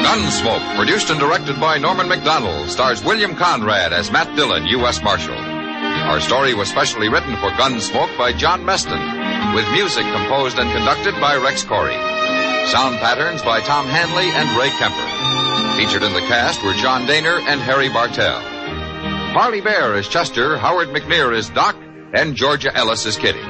Gunsmoke, produced and directed by Norman Macdonald, stars William Conrad as Matt Dillon, U.S. Marshal. Our story was specially written for Gunsmoke by John Meston, with music composed and conducted by Rex Corey. Sound patterns by Tom Hanley and Ray Kemper. Featured in the cast were John Daner and Harry Bartell. Parley Bear is Chester, Howard McNear is Doc, and Georgia Ellis is Kitty.